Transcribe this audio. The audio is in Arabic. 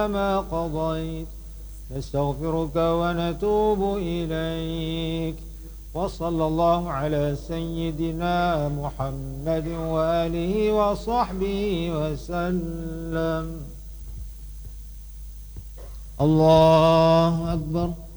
ما قضيت نستغفرك ونتوب إليك. وصلى الله على سيدنا محمد وآله وصحبه وسلم. الله أكبر.